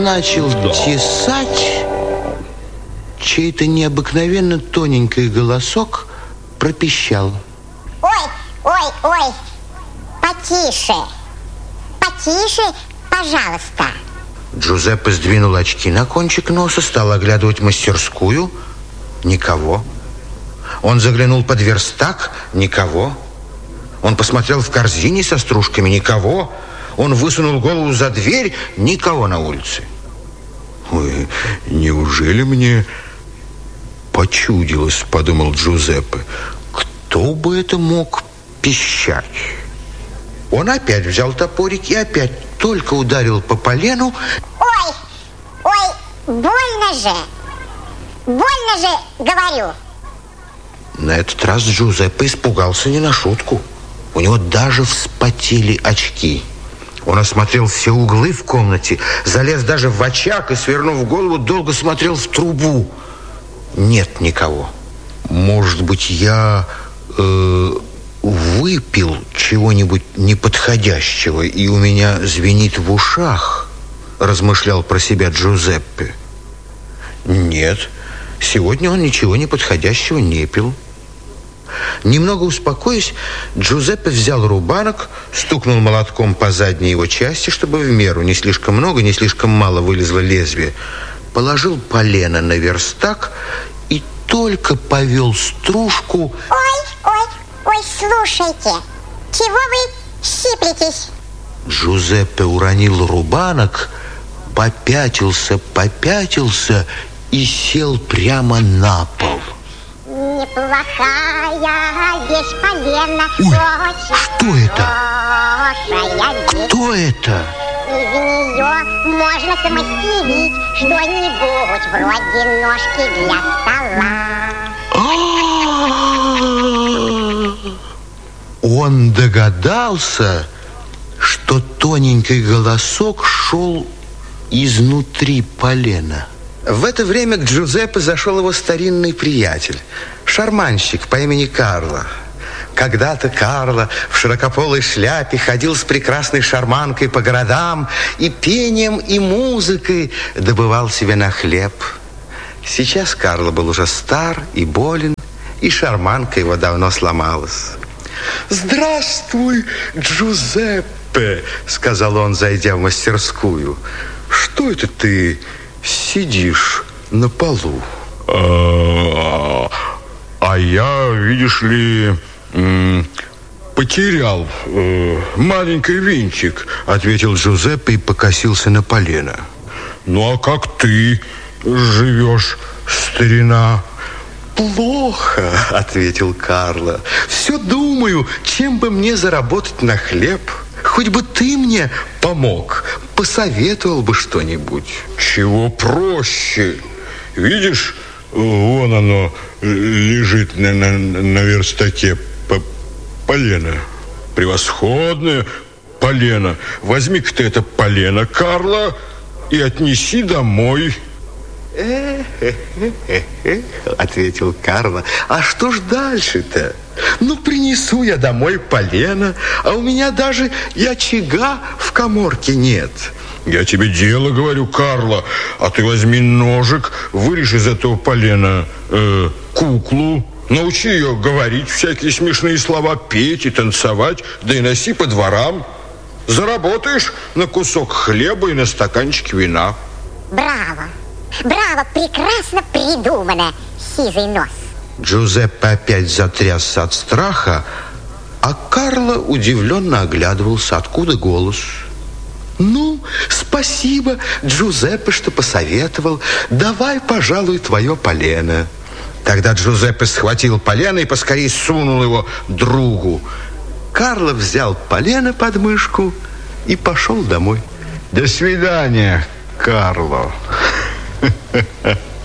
начал тесать, чей-то необыкновенно тоненький голосок пропищал: Ой, потише, пожалуйста. Джузеппе сдвинул очки на кончик носа, стал оглядывать мастерскую. Никого. Он заглянул под верстак. Никого. Он посмотрел в корзине со стружками. Никого. Он высунул голову за дверь. Никого на улице. Ой, неужели мне почудилось, подумал Джузеппе. Кто бы это мог пищать? Он опять взял топорик и опять только ударил по полену. Ой, больно же, говорю. На этот раз Джузеппе испугался не на шутку. У него даже вспотели очки. Он осмотрел все углы в комнате, залез даже в очаг и, свернув голову, долго смотрел в трубу. Нет никого. Может быть, я выпил чего-нибудь неподходящего, и у меня звенит в ушах, размышлял про себя Джузеппе. Нет, сегодня он ничего неподходящего не пил. Немного успокоясь, Джузеппе взял рубанок, стукнул молотком по задней его части, чтобы в меру не слишком много, не слишком мало вылезло лезвие, положил полено на верстак и только повел стружку. Ой, слушайте, чего вы сиплетесь? Джузеппе уронил рубанок, попятился и сел прямо на пол. Неплохая вещь полена. Ой, что это? Кто это? Из нее можно смастерить что-нибудь вроде ножки для стола. Он догадался, что тоненький голосок шел изнутри полена. В это время к Джузеппе зашел его старинный приятель, шарманщик по имени Карло. Когда-то Карло в широкополой шляпе ходил с прекрасной шарманкой по городам и пением, и музыкой добывал себе на хлеб. Сейчас Карло был уже стар и болен, и шарманка его давно сломалась. «Здравствуй, Джузеппе», — сказал он, зайдя в мастерскую. «Что это ты сидишь на полу?» А я, видишь ли, потерял маленький винтик, ответил Джузеппе и покосился на полено. Ну, а как ты живешь, старина? «Плохо», — ответил Карло. «Все думаю, чем бы мне заработать на хлеб. Хоть бы ты мне помог, посоветовал бы что-нибудь». «Чего проще? Видишь, вон оно лежит на верстаке полено. Превосходное полено. Возьми-ка ты это полено, Карло, и отнеси домой». Ответил Карло. «А что ж дальше-то? Ну, принесу я домой полено, а у меня даже и очага в каморке нет». «Я тебе дело говорю, Карло, а ты возьми ножик, вырежь из этого полена куклу, научи ее говорить всякие смешные слова, петь и танцевать, да и носи по дворам. Заработаешь на кусок хлеба и на стаканчик вина». Браво, прекрасно придумано, сизый нос. Джузеппе опять затрясся от страха, а Карло удивленно оглядывался, откуда голос. «Ну, спасибо, Джузеппе, что посоветовал. Давай, пожалуй, твое полено». Тогда Джузеппе схватил полено и поскорее сунул его другу. Карло взял полено под мышку и пошел домой. «До свидания, Карло».